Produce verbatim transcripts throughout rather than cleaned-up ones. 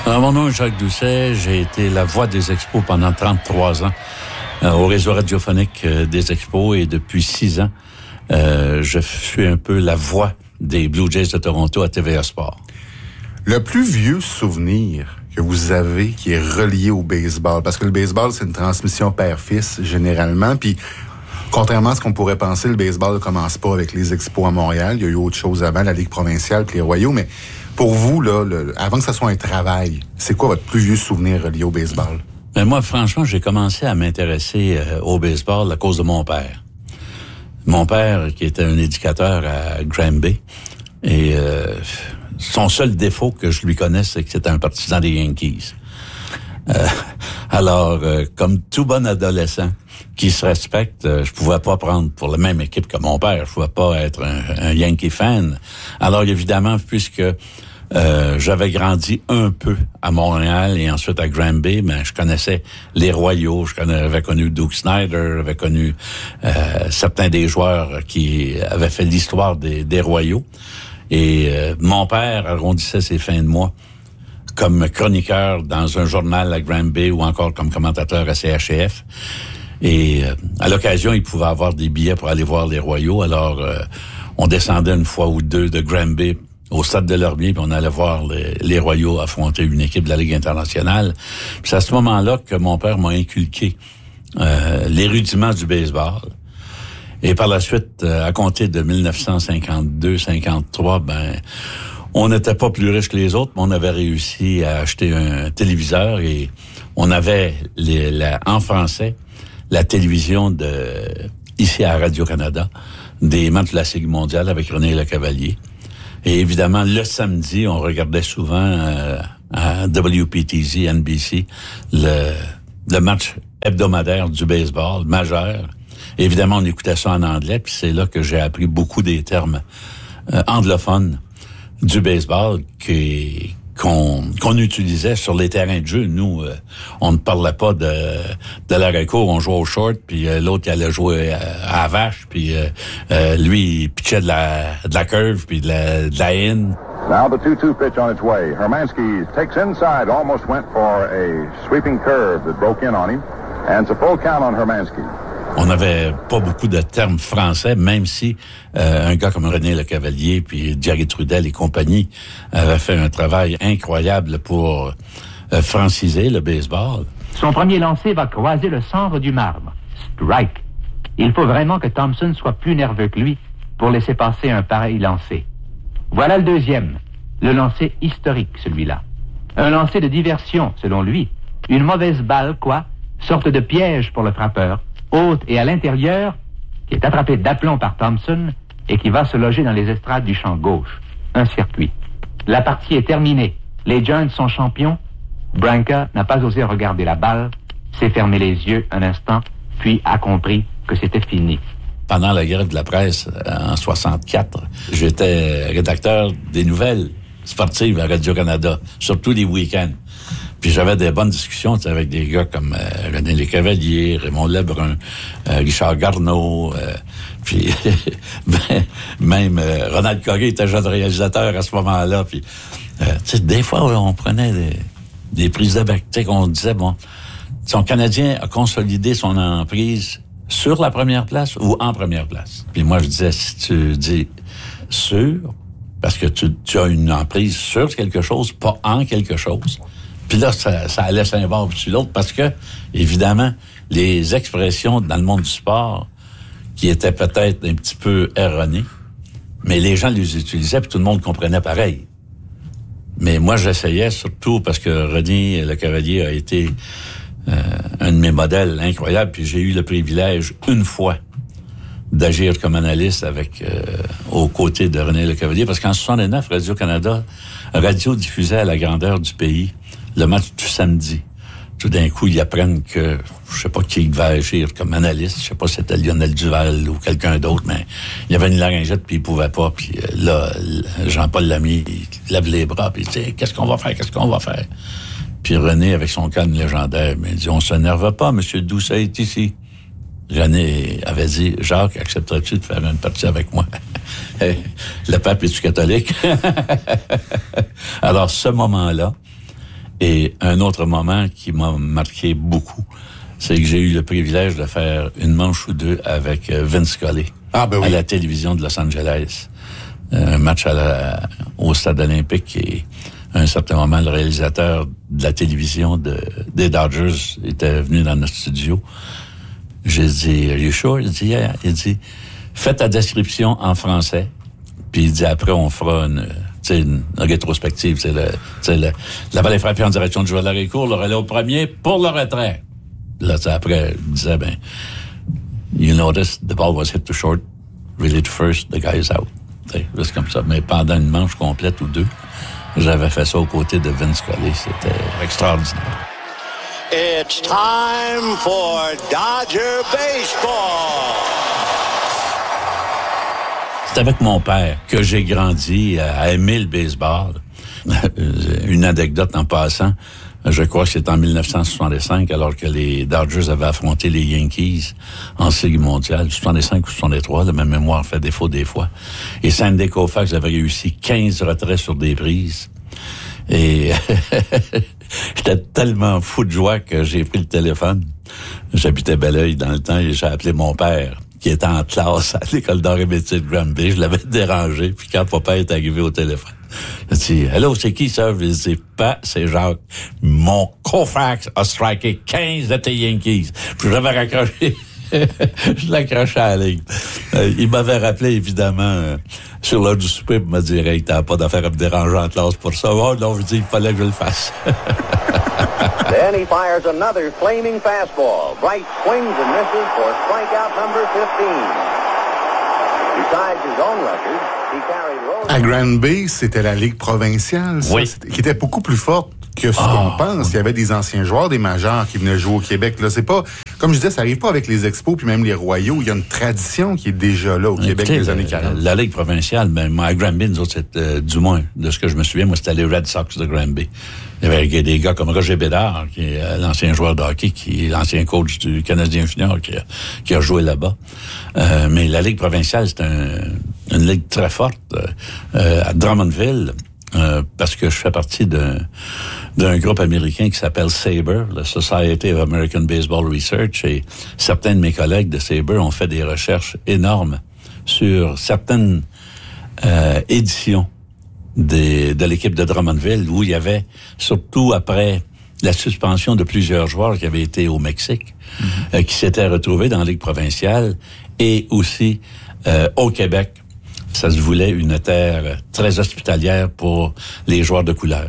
Alors, mon nom est Jacques Doucet. J'ai été la voix des Expos pendant trente-trois ans euh, au réseau radiophonique euh, des Expos et depuis six ans, euh, je suis un peu la voix des Blue Jays de Toronto à T V A Sport. Le plus vieux souvenir que vous avez qui est relié au baseball, parce que le baseball, c'est une transmission père-fils généralement, puis contrairement à ce qu'on pourrait penser, le baseball ne commence pas avec les Expos à Montréal. Il y a eu autre chose avant, la Ligue provinciale puis les Royaux, mais pour vous, là, le, avant que ça soit un travail, c'est quoi votre plus vieux souvenir relié au baseball? Ben moi, franchement, j'ai commencé à m'intéresser euh, au baseball à cause de mon père. Mon père, qui était un éducateur à Granby, et euh, son seul défaut que je lui connaisse, c'est que c'était un partisan des Yankees. Euh, alors, euh, comme tout bon adolescent qui se respecte, euh, je pouvais pas prendre pour la même équipe que mon père. Je pouvais pas être un, un Yankee fan. Alors, évidemment, puisque euh, j'avais grandi un peu à Montréal et ensuite à Granby, mais je connaissais les Royaux, je connais, j'avais connu Duke Snider, j'avais connu euh, certains des joueurs qui avaient fait l'histoire des, des Royaux. Et euh, mon père arrondissait ses fins de mois comme chroniqueur dans un journal à Granby ou encore comme commentateur à C H F. Et euh, à l'occasion, il pouvait avoir des billets pour aller voir les Royaux. Alors, euh, on descendait une fois ou deux de Granby au stade de l'Orbier, puis on allait voir les, les Royaux affronter une équipe de la Ligue internationale. Puis c'est à ce moment-là que mon père m'a inculqué euh, les rudiments du baseball. Et par la suite, euh, à compter de dix-neuf cent cinquante-deux cinquante-trois, ben, on n'était pas plus riches que les autres, mais on avait réussi à acheter un téléviseur et on avait les, la, en français la télévision de ici à Radio-Canada des matchs de la Ligue mondiale avec René Lecavalier. Et évidemment, le samedi, on regardait souvent euh, à W P T Z, N B C, le, le match hebdomadaire du baseball majeur. Et évidemment, on écoutait ça en anglais, puis c'est là que j'ai appris beaucoup des termes euh, anglophones du baseball qui, qu'on, qu'on utilisait sur les terrains de jeu. Nous, euh, on ne parlait pas de, de l'arrêt-court, on jouait au short, puis euh, l'autre, il allait jouer à, à la vache, puis euh, euh, lui, il pitchait de la, de la curve, puis de la, de la in. Now the two two pitch on its way. Hermansky takes inside, almost went for a sweeping curve that broke in on him, and it's a full count on Hermansky. On n'avait pas beaucoup de termes français, même si euh, un gars comme René Lecavalier, puis Jerry Trudel et compagnie avaient fait un travail incroyable pour euh, franciser le baseball. Son premier lancer va croiser le centre du marbre. Strike. Il faut vraiment que Thompson soit plus nerveux que lui pour laisser passer un pareil lancer. Voilà le deuxième. Le lancer historique, celui-là. Un lancer de diversion, selon lui. Une mauvaise balle, quoi. Sorte de piège pour le frappeur. Haute et à l'intérieur, qui est attrapé d'aplomb par Thompson et qui va se loger dans les estrades du champ gauche. Un circuit. La partie est terminée. Les Giants sont champions. Branca n'a pas osé regarder la balle, s'est fermé les yeux un instant, puis a compris que c'était fini. Pendant la grève de la presse, en soixante-quatre, j'étais rédacteur des nouvelles sportives à Radio-Canada, surtout les week-ends. Puis j'avais des bonnes discussions avec des gars comme euh, René Lecavalier, Raymond Lebrun, euh, Richard Garneau, euh, puis ben, même euh, Ronald Coré était jeune réalisateur à ce moment-là. Puis euh, tu sais, des fois on prenait des, des prises de bec, tu sais, qu'on disait bon, son Canadien a consolidé son emprise sur la première place ou en première place. Puis moi je disais, si tu dis sur, parce que tu, tu as une emprise sur quelque chose, pas en quelque chose. Puis là, ça, ça allait sur un bord puis sur l'autre parce que, évidemment, les expressions dans le monde du sport qui étaient peut-être un petit peu erronées, mais les gens les utilisaient puis tout le monde comprenait pareil. Mais moi, j'essayais surtout parce que René Lecavalier a été euh, un de mes modèles incroyables puis j'ai eu le privilège une fois d'agir comme analyste avec euh, aux côtés de René Lecavalier parce qu'en soixante-neuf, Radio-Canada radio diffusait à la grandeur du pays le match du samedi. Tout d'un coup, ils apprennent que, je sais pas qui va agir comme analyste, je sais pas si c'était Lionel Duval ou quelqu'un d'autre, mais il y avait une laryngite puis il pouvait pas. Puis là, Jean-Paul Lamy, il lève les bras puis il dit « Qu'est-ce qu'on va faire? Qu'est-ce qu'on va faire? » Puis René, avec son calme légendaire, il dit « On s'énerve pas, Monsieur Doucet est ici. » René avait dit « Jacques, accepterais-tu de faire une partie avec moi? » Le pape est-tu catholique? Alors, ce moment-là Et un autre moment qui m'a marqué beaucoup, c'est que j'ai eu le privilège de faire une manche ou deux avec Vince Scully ah, ben oui. à la télévision de Los Angeles. Un match à la, au Stade olympique et à un certain moment, le réalisateur de la télévision de, des Dodgers était venu dans notre studio. J'ai dit, are you sure? Il dit, yeah. Il dit, fais ta description en français. Puis il dit, après, on fera une, tu sais, une, une rétrospective. C'est le, tu sais, le, la balle est frappée en direction du joueur de l'arrêt-court, le relais au premier pour le retrait. Là, après, il disait, ben, you notice the ball was hit to short, really to first, the guy is out. T'sais, juste comme ça. Mais pendant une manche complète ou deux, j'avais fait ça aux côtés de Vince Scully. C'était extraordinaire. It's time for Dodger Baseball. C'est avec mon père que j'ai grandi à aimer le baseball. Une anecdote en passant, je crois que c'est en dix-neuf cent soixante-cinq, alors que les Dodgers avaient affronté les Yankees en Série mondiale, soixante-cinq ou soixante-trois, ma mémoire fait défaut des fois. Et Sandy Koufax avait réussi quinze retraits sur des prises. Et j'étais tellement fou de joie que j'ai pris le téléphone. J'habitais Belleuil dans le temps et j'ai appelé mon père, qui était en classe à l'école d'art et métier de Granby. Je l'avais dérangé, puis quand papa est arrivé au téléphone, il dit, hello, c'est qui ça? Je dis, pas, c'est Jacques. Mon Koufax a striké quinze de tes Yankees. Puis j'avais raccroché. Je l'accrochais à la ligne. Euh, il m'avait rappelé, évidemment, euh, sur l'heure du souper, pour me dire, hey, t'as pas d'affaire à me déranger en classe pour ça. Oh non, je dis, il fallait que je le fasse. Then he fires another flaming fastball. Bright swings and misses for strikeout number fifteen. Besides his own record, he carried Rose. À Granby, c'était la Ligue provinciale, ça, oui. qui était beaucoup plus forte que ce oh, qu'on pense. Il y avait des anciens joueurs, des majors qui venaient jouer au Québec. Là, c'est pas, comme je disais, ça arrive pas avec les expos puis même les royaux. Il y a une tradition qui est déjà là au Québec Écoutez, des années quarante. La, la Ligue provinciale, ben, à Granby, nous autres, c'était, euh, du moins, de ce que je me souviens, moi, c'était les Red Sox de Granby. Il y avait des gars comme Roger Bédard, qui est euh, l'ancien joueur de hockey, qui est l'ancien coach du Canadien junior, qui a, qui a joué là-bas. Euh, mais la Ligue provinciale, c'est un, une ligue très forte. Euh, à Drummondville, Euh, parce que je fais partie d'un, d'un groupe américain qui s'appelle SABR, la Society of American Baseball Research, et certains de mes collègues de SABR ont fait des recherches énormes sur certaines euh, éditions des, de l'équipe de Drummondville, où il y avait, surtout après la suspension de plusieurs joueurs qui avaient été au Mexique, mm-hmm. euh, qui s'étaient retrouvés dans la Ligue provinciale, et aussi euh, au Québec. Ça se voulait une terre très hospitalière pour les joueurs de couleur.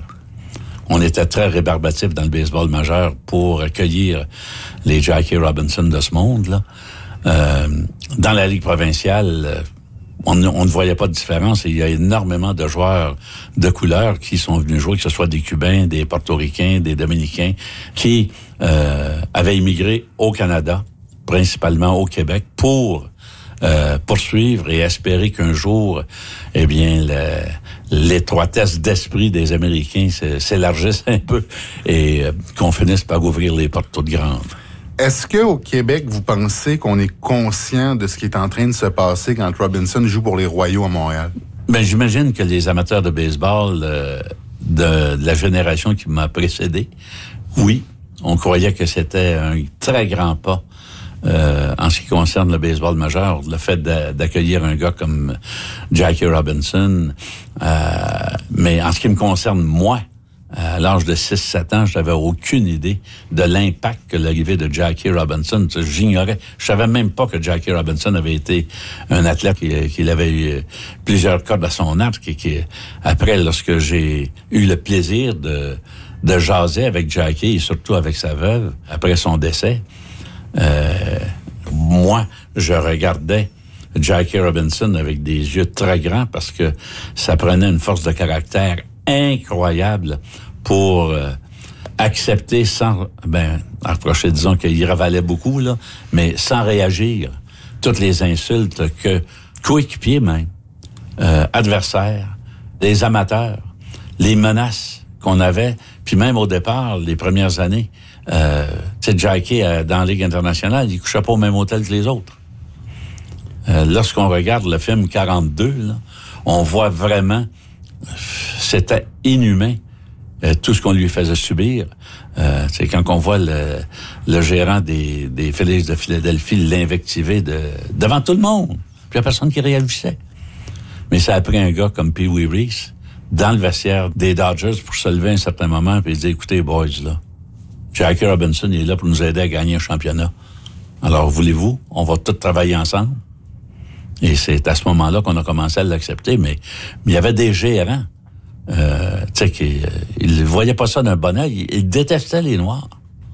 On était très rébarbatifs dans le baseball majeur pour accueillir les Jackie Robinson de ce monde-là. Euh, dans la Ligue provinciale, on, on ne voyait pas de différence. Il y a énormément de joueurs de couleur qui sont venus jouer, que ce soit des Cubains, des Portoricains, des Dominicains, qui euh, avaient immigré au Canada, principalement au Québec, pour Euh, poursuivre et espérer qu'un jour, eh bien, le, l'étroitesse d'esprit des Américains s'élargisse un peu et euh, qu'on finisse par ouvrir les portes toutes grandes. Est-ce que au Québec, vous pensez qu'on est conscient de ce qui est en train de se passer quand Robinson joue pour les Royaux à Montréal? Ben, j'imagine que les amateurs de baseball euh, de, de la génération qui m'a précédé, oui, on croyait que c'était un très grand pas. Euh, en ce qui concerne le baseball majeur, le fait de, d'accueillir un gars comme Jackie Robinson, euh, mais en ce qui me concerne, moi, à l'âge de six sept ans, je n'avais aucune idée de l'impact que l'arrivée de Jackie Robinson, j'ignorais, je savais même pas que Jackie Robinson avait été un athlète, qu'il, qu'il avait eu plusieurs cordes à son arc, et qui, après, lorsque j'ai eu le plaisir de, de jaser avec Jackie, et surtout avec sa veuve, après son décès, Euh, moi, je regardais Jackie Robinson avec des yeux très grands parce que ça prenait une force de caractère incroyable pour euh, accepter sans, ben, approcher, disons qu'il ravalait beaucoup, là, mais sans réagir, toutes les insultes que coéquipiers même, euh, adversaires, les amateurs, les menaces qu'on avait, puis même au départ, les premières années, Euh, tu sais, Jackie, euh, dans la Ligue internationale, il couchait pas au même hôtel que les autres. Euh, lorsqu'on regarde le film quarante-deux, là, on voit vraiment, c'était inhumain Euh, tout ce qu'on lui faisait subir. Euh, c'est quand on voit le, le gérant des, des Phillies de Philadelphie l'invectiver de, devant tout le monde. Puis il n'y a personne qui réagissait. Mais ça a pris un gars comme Pee Wee Reese dans le vestiaire des Dodgers pour se lever à un certain moment et dire, écoutez, boys, là, Jackie Robinson il est là pour nous aider à gagner un championnat. Alors, voulez-vous, on va tous travailler ensemble? Et c'est à ce moment-là qu'on a commencé à l'accepter, mais, mais il y avait des gérants. Euh, tu sais, qu'ils ne voyaient pas ça d'un bon œil. Ils détestaient les Noirs.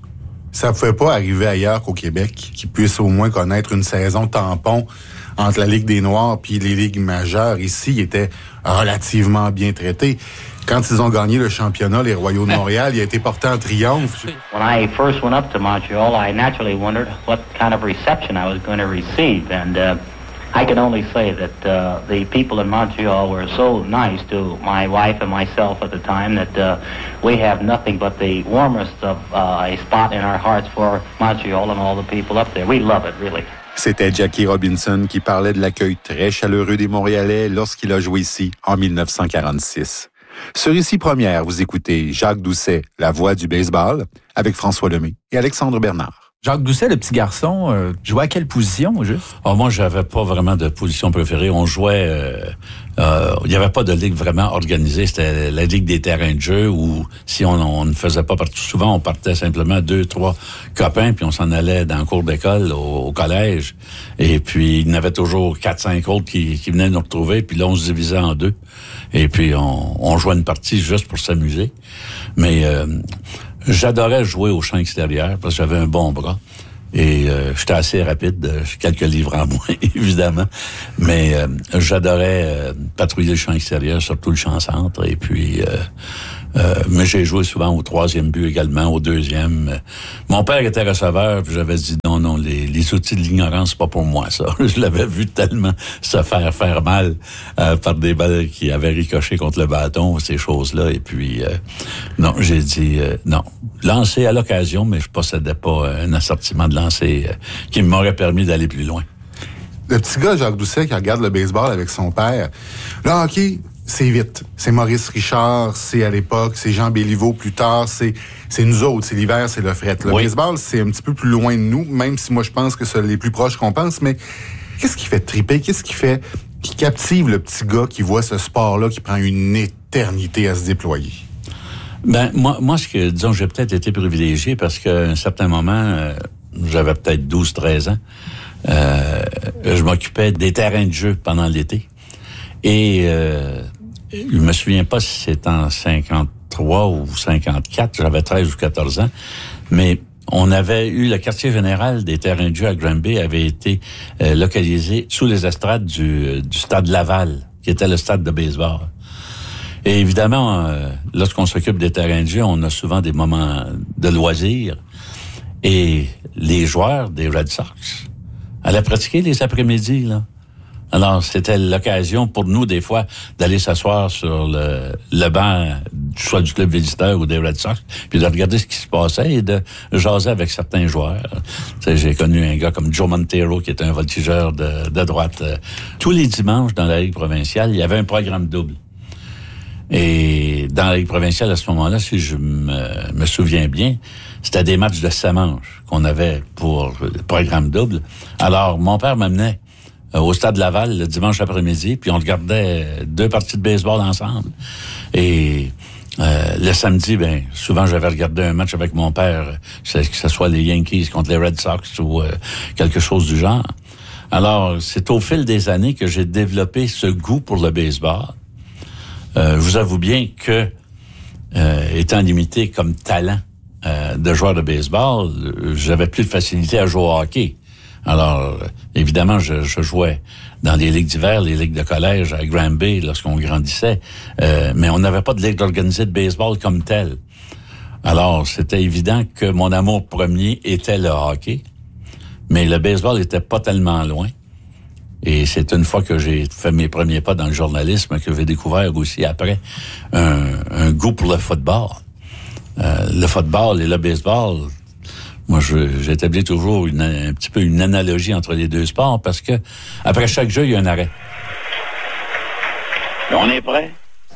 Ça ne pouvait pas arriver ailleurs qu'au Québec, qu'ils puissent au moins connaître une saison tampon entre la Ligue des Noirs puis les ligues majeures. Ici, ils étaient relativement bien traités. Quand ils ont gagné le championnat, les Royaux de Montréal, il a été porté en triomphe. When I first went up to Montreal, I naturally wondered what kind of reception I was going to receive. And uh, I can only say that uh, the people in Montreal were so nice to my wife and myself at the time that uh, we have nothing but the warmest of uh, a spot in our hearts for Montreal and all the people up there. We love it, really. C'était Jackie Robinson qui parlait de l'accueil très chaleureux des Montréalais lorsqu'il a joué ici en dix-neuf cent quarante-six. Sur Ici Première, vous écoutez Jacques Doucet, la voix du baseball, avec François Lemay et Alexandre Bernard. Jacques Doucet, le petit garçon, euh, jouait à quelle position, juste? Oh, moi, j'avais pas vraiment de position préférée. On jouait... Euh, euh, il n'y avait pas de ligue vraiment organisée. C'était la ligue des terrains de jeu où, si on, on ne faisait pas partout, souvent, on partait simplement deux, trois copains, puis on s'en allait dans le cours d'école, au, au collège. Et puis, il y en avait toujours quatre, cinq autres qui, qui venaient nous retrouver. Puis là, on se divisait en deux. Et puis, on, on jouait une partie juste pour s'amuser. Mais... Euh, J'adorais jouer au champ extérieur parce que j'avais un bon bras et euh, j'étais assez rapide, euh, quelques livres en moins évidemment, mais euh, j'adorais euh, patrouiller le champ extérieur, surtout le champ centre et puis euh, euh, mais j'ai joué souvent au troisième but également, au deuxième. Mon père était receveur, puis j'avais dit non, non, les, les outils de l'ignorance, c'est pas pour moi ça. Je l'avais vu tellement se faire faire mal euh, par des balles qui avaient ricoché contre le bâton, ces choses-là, et puis euh, non, j'ai dit euh, non. Lancer à l'occasion, mais je possédais pas un assortiment de lancer euh, qui m'aurait permis d'aller plus loin. Le petit gars, Jacques Doucet, qui regarde le baseball avec son père, le hockey, c'est vite. C'est Maurice Richard, c'est à l'époque, c'est Jean Béliveau plus tard, c'est c'est nous autres, c'est l'hiver, c'est le fret. Le oui. baseball, c'est un petit peu plus loin de nous, même si moi je pense que c'est les plus proches qu'on pense, mais qu'est-ce qui fait triper? Qu'est-ce qui fait, qui captive le petit gars qui voit ce sport-là qui prend une éternité à se déployer? Ben, moi, moi, ce que, disons, j'ai peut-être été privilégié parce qu'à un certain moment, euh, j'avais peut-être douze, treize ans, euh, je m'occupais des terrains de jeu pendant l'été. Et, euh, je me souviens pas si c'était en cinquante-trois ou cinquante-quatre, j'avais treize ou quatorze ans, mais on avait eu, le quartier général des terrains de jeu à Granby avait été euh, localisé sous les estrades du, du stade Laval, qui était le stade de baseball. Et évidemment, euh, lorsqu'on s'occupe des terrains de jeu, on a souvent des moments de loisirs. Et les joueurs des Red Sox allaient pratiquer les après-midi, là. Alors, c'était l'occasion pour nous, des fois, d'aller s'asseoir sur le, le banc, soit du club visiteur ou des Red Sox, puis de regarder ce qui se passait et de jaser avec certains joueurs. Tu sais, j'ai connu un gars comme Joe Montero, qui était un voltigeur de, de droite. Tous les dimanches, dans la Ligue provinciale, il y avait un programme double. Et dans la Ligue provinciale, à ce moment-là, si je me, me souviens bien, c'était des matchs de sept manches qu'on avait pour le programme double. Alors, mon père m'amenait au Stade Laval le dimanche après-midi, puis on regardait deux parties de baseball ensemble. Et euh, le samedi, ben souvent j'avais regardé un match avec mon père, que ce soit les Yankees contre les Red Sox ou euh, quelque chose du genre. Alors, c'est au fil des années que j'ai développé ce goût pour le baseball. Euh, je vous avoue bien que, euh, étant limité comme talent euh, de joueur de baseball, j'avais plus de facilité à jouer au hockey. Alors, évidemment, je, je jouais dans les ligues d'hiver, les ligues de collège à Granby lorsqu'on grandissait, euh, mais on n'avait pas de ligue organisée de baseball comme telle. Alors, c'était évident que mon amour premier était le hockey, mais le baseball était pas tellement loin. Et c'est une fois que j'ai fait mes premiers pas dans le journalisme que j'ai découvert aussi après un, un goût pour le football. Euh, le football et le baseball, moi, je, j'établis toujours une, un petit peu une analogie entre les deux sports parce que après chaque jeu, il y a un arrêt. On est prêt?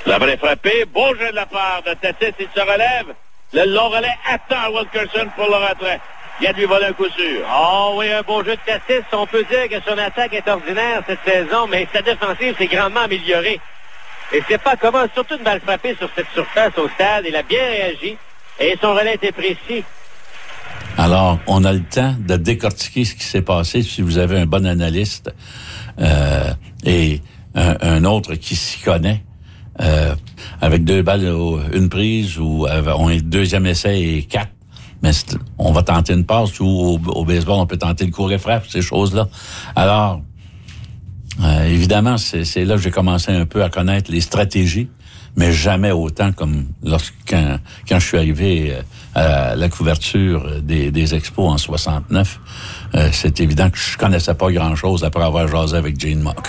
La vraie frappée, beau jeu de la part de Tatis, il se relève. Le long relais attend Wilkerson pour le retrait. Il vient de lui voler un coup sûr. Oh oui, un beau jeu de Tatis. On peut dire que son attaque est ordinaire cette saison, mais sa défensive s'est grandement améliorée. Et c'est pas comment, surtout une balle frappée sur cette surface au stade. Il a bien réagi et son relais était précis. Alors, on a le temps de décortiquer ce qui s'est passé si vous avez un bon analyste euh, et un, un autre qui s'y connaît. Euh, avec deux balles, une prise, ou avec, on est deuxième essai et quatre. Mais on va tenter une passe, ou au, au baseball, on peut tenter le court et frappe, ces choses-là. Alors, euh, évidemment, c'est, c'est là que j'ai commencé un peu à connaître les stratégies, mais jamais autant comme lorsque quand, quand je suis arrivé à la couverture des, des expos en soixante-neuf. Euh, c'est évident que je connaissais pas grand-chose après avoir jasé avec Gene Mauch.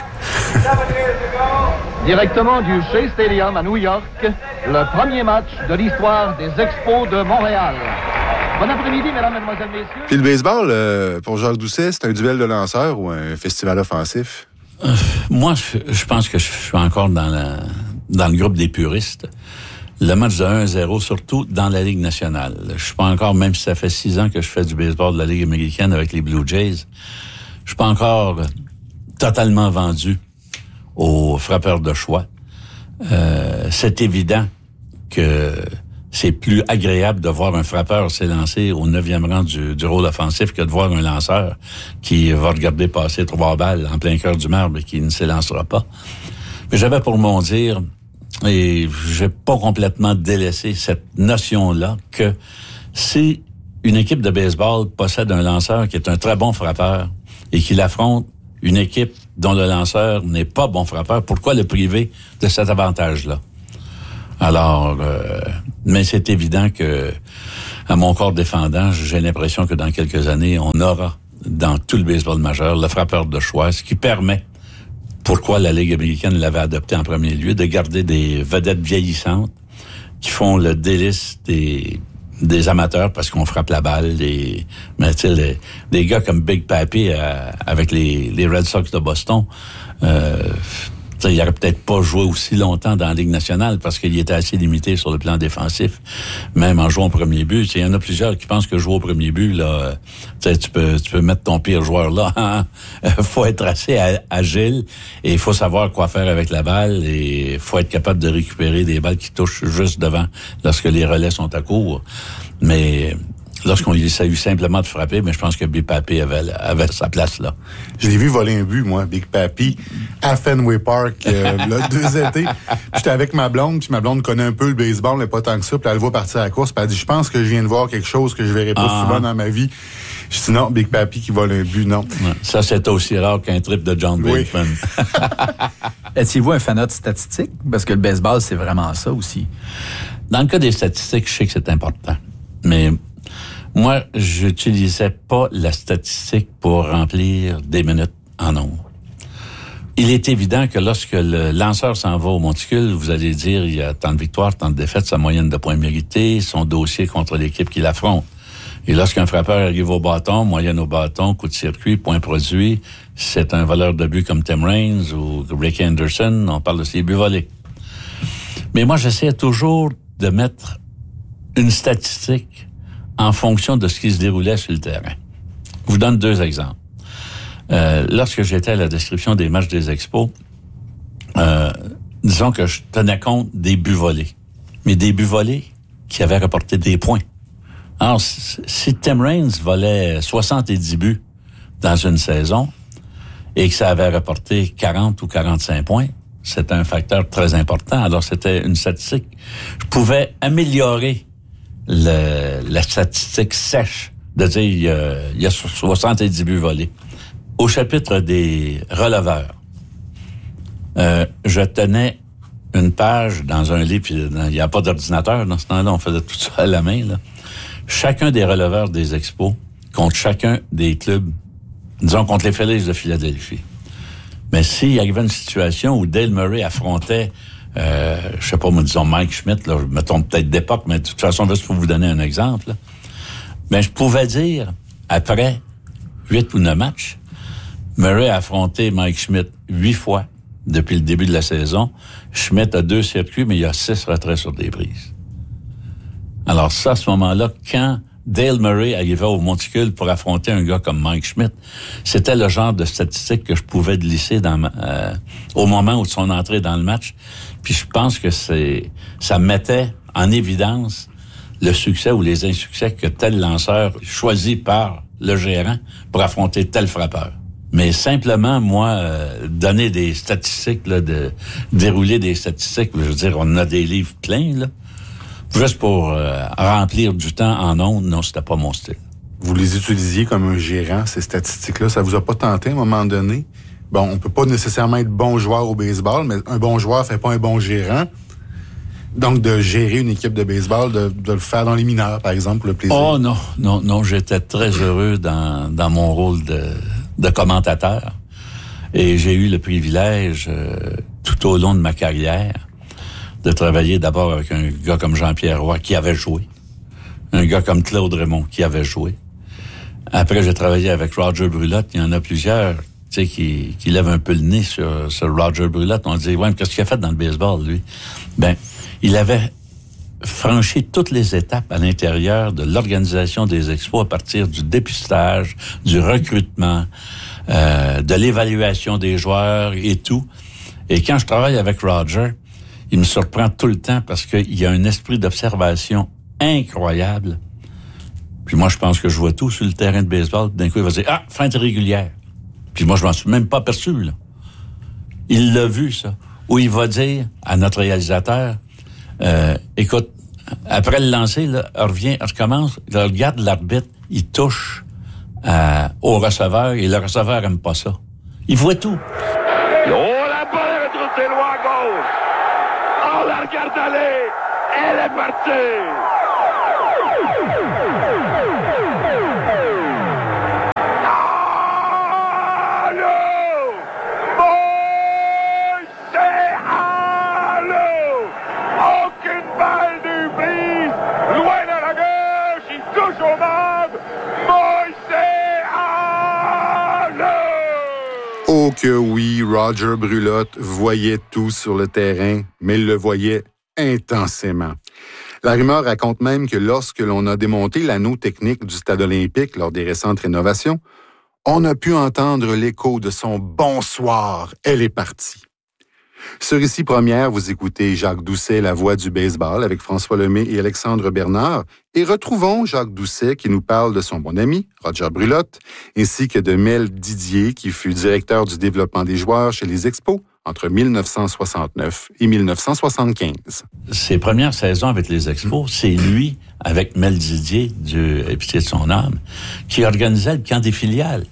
Directement du Shea Stadium à New York, le premier match de l'histoire des Expos de Montréal. Bon après-midi, mesdames, mesdemoiselles, messieurs. Puis le baseball, euh, pour Jacques Doucet, c'est un duel de lanceurs ou un festival offensif? Euh, moi, je, je pense que je suis encore dans, la, dans le groupe des puristes. Le match de un à zéro, surtout dans la Ligue nationale. Je suis pas encore, même si ça fait six ans que je fais du baseball de la Ligue américaine avec les Blue Jays, je suis pas encore totalement vendu aux frappeurs de choix. Euh, c'est évident que c'est plus agréable de voir un frappeur s'élancer au neuvième rang du, du rôle offensif que de voir un lanceur qui va regarder passer trois balles en plein cœur du marbre et qui ne s'élancera pas. Mais j'avais pour mon dire, et j'ai pas complètement délaissé cette notion-là, que si une équipe de baseball possède un lanceur qui est un très bon frappeur et qu'il affronte une équipe dont le lanceur n'est pas bon frappeur, pourquoi le priver de cet avantage-là? Alors, euh, mais c'est évident que, à mon corps défendant, j'ai l'impression que dans quelques années, on aura, dans tout le baseball majeur, le frappeur de choix, ce qui permet, pourquoi la Ligue américaine l'avait adopté en premier lieu, de garder des vedettes vieillissantes qui font le délice des des amateurs parce qu'on frappe la balle. Des, mais tu sais, des gars comme Big Papi euh, avec les, les Red Sox de Boston, euh, il n'aurait peut-être pas joué aussi longtemps dans la Ligue nationale parce qu'il était assez limité sur le plan défensif, même en jouant au premier but. Il y en a plusieurs qui pensent que jouer au premier but, là, tu peux tu peux mettre ton pire joueur là. Hein? Faut être assez agile et il faut savoir quoi faire avec la balle et il faut être capable de récupérer des balles qui touchent juste devant lorsque les relais sont à court. Mais lorsqu'on essaie simplement de frapper, mais je pense que Big Papi avait, avait sa place là. Je l'ai vu voler un but, moi, Big Papi, à Fenway Park, euh, là, deux étés. J'étais avec ma blonde, puis ma blonde connaît un peu le baseball, mais pas tant que ça, puis elle le voit partir à la course, puis elle dit, je pense que je viens de voir quelque chose que je verrai pas ah. souvent dans ma vie. Je dis, non, Big Papi qui vole un but, non. Ouais, ça, c'est aussi rare qu'un trip de John Bateman. Oui. Étiez-vous un fanat de statistiques? Parce que le baseball, c'est vraiment ça aussi. Dans le cas des statistiques, je sais que c'est important, mais moi, j'utilisais pas la statistique pour remplir des minutes en nombre. Il est évident que lorsque le lanceur s'en va au monticule, vous allez dire il y a tant de victoires, tant de défaites, sa moyenne de points mérités, son dossier contre l'équipe qui l'affronte. Et lorsqu'un frappeur arrive au bâton, moyenne au bâton, coup de circuit, points produits, c'est un voleur de but comme Tim Raines ou Ricky Anderson, on parle de ses buts volés. Mais moi, j'essaie toujours de mettre une statistique en fonction de ce qui se déroulait sur le terrain. Je vous donne deux exemples. Euh, lorsque j'étais à la description des matchs des Expos, euh, disons que je tenais compte des buts volés. Mais des buts volés qui avaient rapporté des points. Alors, si Tim Raines volait soixante-dix buts dans une saison et que ça avait rapporté quarante ou quarante-cinq points, c'était un facteur très important. Alors, c'était une statistique. Je pouvais améliorer Le, la statistique sèche de dire il y a, il y a soixante-dix buts volés. Au chapitre des releveurs, euh, je tenais une page dans un livre, il n'y a pas d'ordinateur dans ce temps-là, on faisait tout ça à la main. Là. Chacun des releveurs des Expos contre chacun des clubs, disons contre les Phillies de Philadelphie. Mais s'il y avait une situation où Dale Murray affrontait Euh, je sais pas, moi, disons Mike Schmidt, là, je me trompe peut-être d'époque, mais de toute façon, juste pour vous donner un exemple, là. Mais je pouvais dire, après huit ou neuf matchs, Murray a affronté Mike Schmidt huit fois, depuis le début de la saison. Schmidt a deux circuits, mais il y a six retraits sur des prises. Alors ça, à ce moment-là, quand Dale Murray arrivait au monticule pour affronter un gars comme Mike Schmidt, c'était le genre de statistique que je pouvais glisser dans ma, euh, au moment où de son entrée dans le match. Puis je pense que c'est ça mettait en évidence le succès ou les insuccès que tel lanceur choisi par le gérant pour affronter tel frappeur. Mais simplement, moi, euh, donner des statistiques, là, de dérouler des statistiques, je veux dire, on a des livres pleins, là, juste pour euh, remplir du temps en ondes, non, c'était pas mon style. Vous les utilisiez comme un gérant, ces statistiques-là, ça vous a pas tenté à un moment donné? Bon, on peut pas nécessairement être bon joueur au baseball, mais un bon joueur fait pas un bon gérant. Donc, de gérer une équipe de baseball, de, de le faire dans les mineurs, par exemple, pour le plaisir. Oh non, non, non, j'étais très heureux dans, dans mon rôle de, de commentateur. Et j'ai eu le privilège, euh, tout au long de ma carrière, de travailler d'abord avec un gars comme Jean-Pierre Roy, qui avait joué. Un gars comme Claude Raymond, qui avait joué. Après, j'ai travaillé avec Roger Brulotte. Il y en a plusieurs, tu sais, qui, qui lèvent un peu le nez sur, sur Roger Brulotte. On dit, ouais, mais qu'est-ce qu'il a fait dans le baseball, lui? Ben, il avait franchi toutes les étapes à l'intérieur de l'organisation des expos à partir du dépistage, du recrutement, euh, de l'évaluation des joueurs et tout. Et quand je travaille avec Roger, il me surprend tout le temps parce qu'il y a un esprit d'observation incroyable. Puis moi, je pense que je vois tout sur le terrain de baseball. D'un coup, il va dire « Ah, feinte régulière ». Puis moi, je m'en suis même pas aperçu, là. Il l'a vu, ça. Ou il va dire à notre réalisateur euh, « Écoute, après le lancer, là, revient, recommence, là, regarde l'arbitre, il touche euh, au receveur et le receveur aime pas ça. » Il voit tout. Oh, la balle est retroussée loin à gauche. On la regarde aller. Elle est partie. Oh que oui, Roger Brulotte voyait tout sur le terrain, mais il le voyait intensément. La rumeur raconte même que lorsque l'on a démonté l'anneau technique du stade olympique lors des récentes rénovations, on a pu entendre l'écho de son « bonsoir, elle est partie ». Sur Ici Première, vous écoutez Jacques Doucet, la voix du baseball, avec François Lemay et Alexandre Bernard. Et retrouvons Jacques Doucet qui nous parle de son bon ami, Roger Brulotte, ainsi que de Mel Didier, qui fut directeur du développement des joueurs chez les Expos entre dix-neuf cent soixante-neuf et dix-neuf cent soixante-quinze. Ses premières saisons avec les Expos, c'est lui, avec Mel Didier, Dieu ait pitié de son âme, qui organisait le camp des filiales.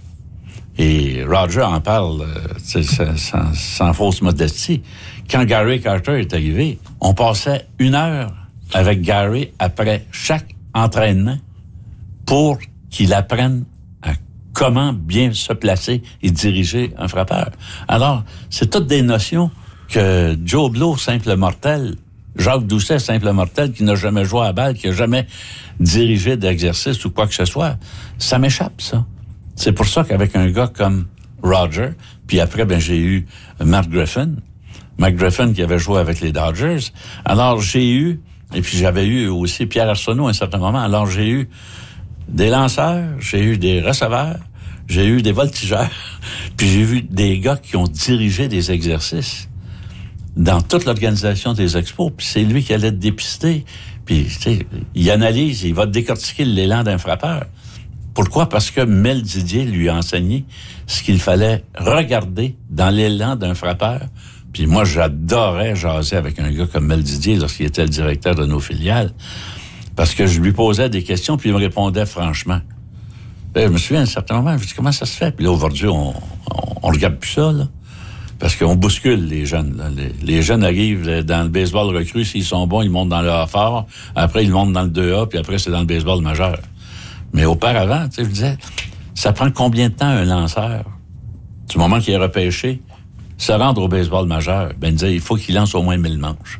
Et Roger en parle euh, sans, sans, sans fausse modestie. Quand Gary Carter est arrivé, on passait une heure avec Gary après chaque entraînement pour qu'il apprenne à comment bien se placer et diriger un frappeur. Alors, c'est toutes des notions que Joe Blow, simple mortel, Jacques Doucet, simple mortel, qui n'a jamais joué à la balle, qui n'a jamais dirigé d'exercice ou quoi que ce soit, ça m'échappe, ça. C'est pour ça qu'avec un gars comme Roger, puis après, ben j'ai eu Mark Griffin, Mark Griffin qui avait joué avec les Dodgers. Alors j'ai eu, et puis j'avais eu aussi Pierre Arsenault à un certain moment. Alors j'ai eu des lanceurs, j'ai eu des receveurs, j'ai eu des voltigeurs, puis j'ai vu des gars qui ont dirigé des exercices dans toute l'organisation des expos. Puis c'est lui qui allait te dépister. Puis tu sais, il analyse, il va décortiquer l'élan d'un frappeur. Pourquoi? Parce que Mel Didier lui a enseigné ce qu'il fallait regarder dans l'élan d'un frappeur. Puis moi, j'adorais jaser avec un gars comme Mel Didier lorsqu'il était le directeur de nos filiales, parce que je lui posais des questions, puis il me répondait franchement. Et je me souviens, à un certain moment, je me dis, comment ça se fait? Puis là, aujourd'hui, on, on, on regarde plus ça, là. Parce qu'on bouscule les jeunes, là. Les, les jeunes arrivent dans le baseball recru, s'ils sont bons, ils montent dans le A fort, après, ils montent dans le deux A, puis après, c'est dans le baseball majeur. Mais auparavant, tu sais, je disais, ça prend combien de temps un lanceur, du moment qu'il est repêché, se rendre au baseball majeur? Ben, il disait, il faut qu'il lance au moins mille manches.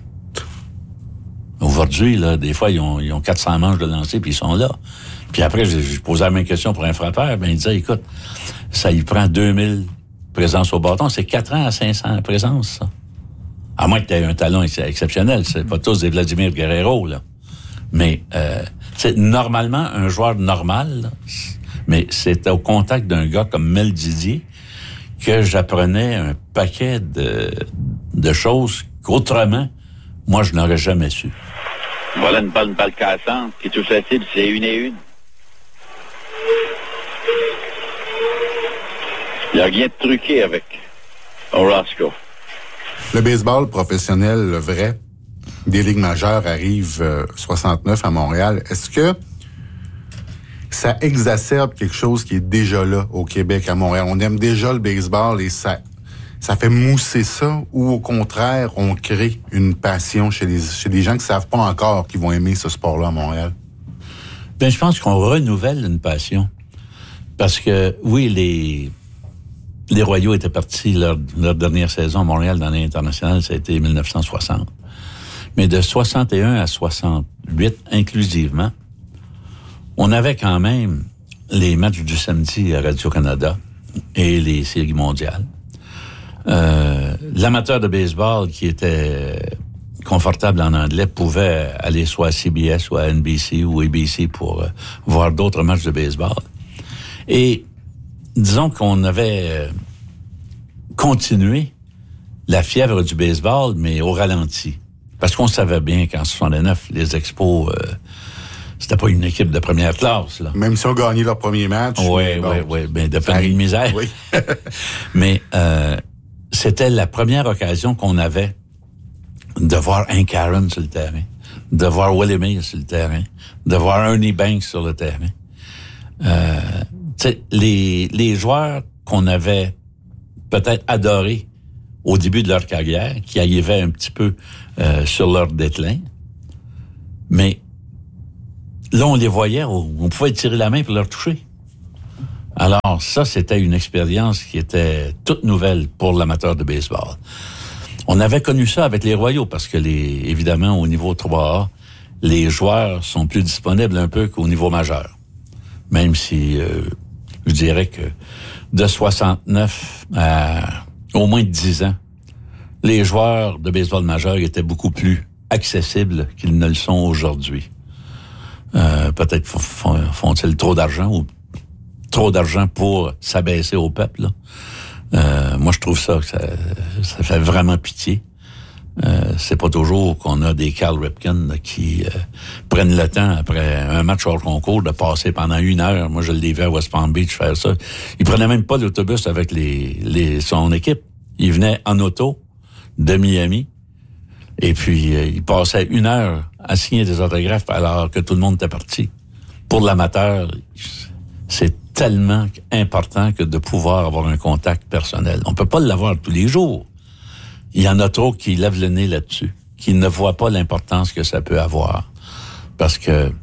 Aujourd'hui, là, des fois, ils ont, ils ont quatre cents manches de lancer, puis ils sont là. Puis après, je, je posais la même question pour un frappeur, ben, il disait, écoute, ça y prend deux mille présence au bâton. C'est quatre ans à cinq cents présences, ça. À moins que tu aies un talent ex- exceptionnel. C'est pas tous des Vladimir Guerrero, là. Mais, euh, c'est normalement un joueur normal, là, mais c'est au contact d'un gars comme Mel Didier que j'apprenais un paquet de, de choses qu'autrement, moi, je n'aurais jamais su. Voilà une bonne balle cassante qui touche la cible, c'est une et une. Il n'y a rien de truqué avec Orozco. Le baseball professionnel, le vrai, des ligues majeures arrive euh, soixante-neuf à Montréal. Est-ce que ça exacerbe quelque chose qui est déjà là au Québec, à Montréal? On aime déjà le baseball et ça, ça fait mousser ça, ou au contraire, on crée une passion chez les, chez des gens qui ne savent pas encore qu'ils vont aimer ce sport-là à Montréal? Bien, je pense qu'on renouvelle une passion. Parce que, oui, les, les Royaux étaient partis leur, leur dernière saison à Montréal dans l'année internationale, ça a été mille neuf cent soixante. Mais de soixante et un à soixante-huit, inclusivement, on avait quand même les matchs du samedi à Radio-Canada et les séries mondiales. Euh, l'amateur de baseball qui était confortable en anglais pouvait aller soit à C B S ou à N B C ou A B C pour euh, voir d'autres matchs de baseball. Et disons qu'on avait euh, continué la fièvre du baseball, mais au ralenti. Parce qu'on savait bien qu'en soixante-neuf, les Expos, euh, c'était pas une équipe de première classe, là. Même si on gagnait leur premier match. Oui, oui, oui, ben de peine et de misère. Oui. Mais euh, c'était la première occasion qu'on avait de voir Hank Aaron sur le terrain, de voir Willie Mays sur le terrain, de voir Ernie Banks sur le terrain. Euh, tu sais, les, les joueurs qu'on avait peut-être adorés au début de leur carrière, qui arrivaient un petit peu euh, sur leur déclin, mais là, on les voyait, on pouvait tirer la main pour leur toucher. Alors, ça, c'était une expérience qui était toute nouvelle pour l'amateur de baseball. On avait connu ça avec les Royaux, parce que, les, évidemment, au niveau trois A, les joueurs sont plus disponibles un peu qu'au niveau majeur. Même si, euh, je dirais que de soixante-neuf à au moins dix ans, les joueurs de baseball majeur étaient beaucoup plus accessibles qu'ils ne le sont aujourd'hui. Euh, peut-être font, font-ils trop d'argent ou trop d'argent pour s'abaisser au peuple, là. Euh, moi, je trouve ça que ça, ça fait vraiment pitié. Euh, c'est pas toujours qu'on a des Cal Ripken là, qui euh, prennent le temps, après un match hors concours, de passer pendant une heure. Moi, je l'ai vu à West Palm Beach faire ça. Il prenait même pas l'autobus avec les, les son équipe. Il venait en auto de Miami. Et puis, euh, il passait une heure à signer des autographes alors que tout le monde était parti. Pour l'amateur, c'est tellement important que de pouvoir avoir un contact personnel. On peut pas l'avoir tous les jours. Il y en a trop qui lèvent le nez là-dessus, qui ne voient pas l'importance que ça peut avoir. Parce que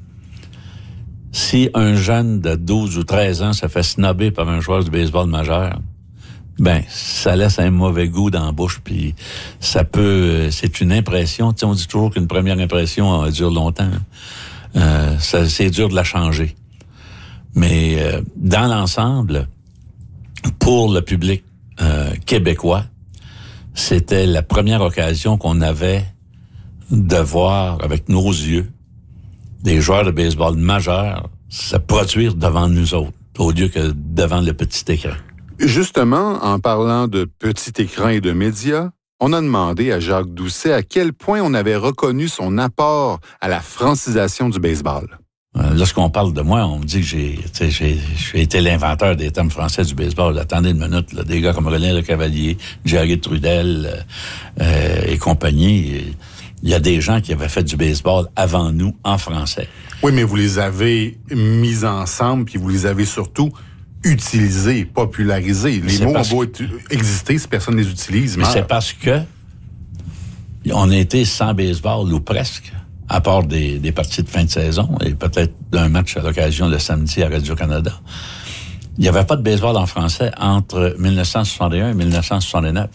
si un jeune de douze ou treize ans se fait snobber par un joueur de baseball majeur, ben, ça laisse un mauvais goût dans la bouche, puis ça peut, c'est une impression. Tu sais, on dit toujours qu'une première impression elle dure longtemps. Euh, ça, c'est dur de la changer. Mais euh, dans l'ensemble, pour le public euh, québécois, c'était la première occasion qu'on avait de voir avec nos yeux des joueurs de baseball majeurs se produire devant nous autres, au lieu que devant le petit écran. Justement, en parlant de petit écran et de médias, on a demandé à Jacques Doucet à quel point on avait reconnu son apport à la francisation du baseball. Lorsqu'on parle de moi, on me dit que j'ai, j'ai, j'ai été l'inventeur des termes français du baseball. Attendez une minute, là, des gars comme René Le Cavalier, Jerry Trudel euh, et compagnie. Il y a des gens qui avaient fait du baseball avant nous en français. Oui, mais vous les avez mis ensemble, puis vous les avez surtout utilisés, popularisés. Les mots ont beau que... exister si personne ne les utilise. Mais meurt. C'est parce que on a été sans baseball ou presque. À part des, des parties de fin de saison et peut-être d'un match à l'occasion le samedi à Radio-Canada. Il n'y avait pas de baseball en français entre mille neuf cent soixante et un et mille neuf cent soixante-neuf.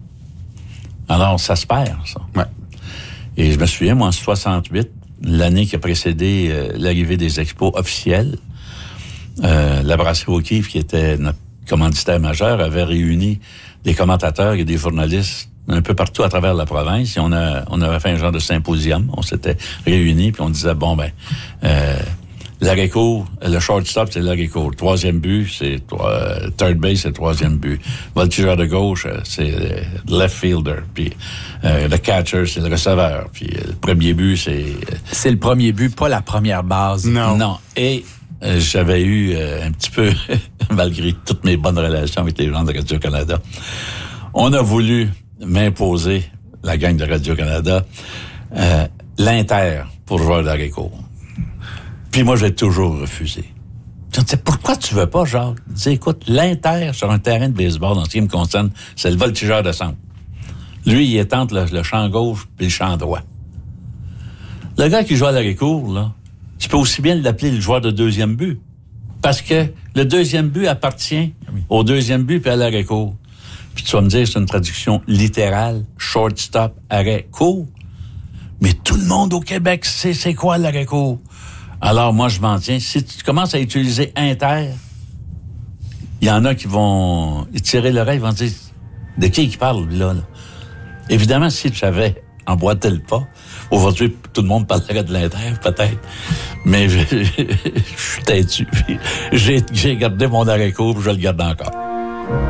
Alors, ça se perd, ça. Ouais. Et je me souviens, moi, en soixante-huit, l'année qui a précédé euh, l'arrivée des expos officiels, euh, la brasserie O'Keeffe, qui était notre commanditaire majeur, avait réuni des commentateurs et des journalistes un peu partout à travers la province. Et on a, on avait fait un genre de symposium. On s'était réunis, puis on disait, bon, ben, euh, l'arrêt-court, le shortstop, c'est l'arrêt-court. Troisième but, c'est euh, third base, c'est le troisième but. Voltigeur de gauche, c'est le left fielder. Puis euh, le catcher, c'est le receveur. Puis euh, le premier but, c'est... Euh, c'est le premier but, pas la première base. Non. Non. Et euh, j'avais eu euh, un petit peu, malgré toutes mes bonnes relations avec les gens de Radio-Canada, on a voulu m'imposer, la gang de Radio-Canada, euh, l'Inter pour joueur d'arrêt-court. Puis moi, j'ai toujours refusé. Je disais, pourquoi tu veux pas, Jacques? Je disais, écoute, l'Inter sur un terrain de baseball, en ce qui me concerne, c'est le voltigeur de centre. Lui, il est entre le, le champ gauche et le champ droit. Le gars qui joue à l'arrêt-court, là, tu peux aussi bien l'appeler le joueur de deuxième but. Parce que le deuxième but appartient oui. au deuxième but puis à l'arrêt-court. Puis tu vas me dire, c'est une traduction littérale, shortstop, arrêt-court. Mais tout le monde au Québec sait c'est quoi l'arrêt-court. Alors, moi, je m'en tiens. Si tu commences à utiliser Inter, il y en a qui vont tirer l'oreille, ils vont dire, de qui il parle, là, là? Évidemment, si j'avais emboîté le pas, aujourd'hui, tout le monde parlerait de l'Inter, peut-être. Mais je, je, je suis têtu. J'ai, j'ai gardé mon arrêt-court, puis je le garde encore.